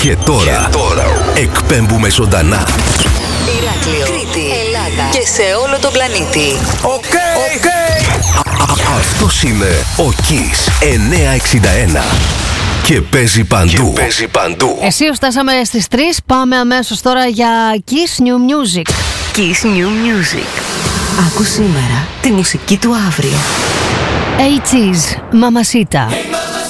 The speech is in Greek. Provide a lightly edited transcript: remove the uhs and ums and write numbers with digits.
Και τώρα εκπέμπουμε ζωντανά. Ηράκλειο, Κρήτη, Ελλάδα και σε όλο τον πλανήτη. Οκ. Αυτός είναι ο Kiss 961 και παίζει παντού. Εσύ φτάσαμε στις 3, πάμε αμέσως τώρα για Kiss New Music. Kiss New Music. Άκου σήμερα τη μουσική του αύριο. 80's, Mamacita.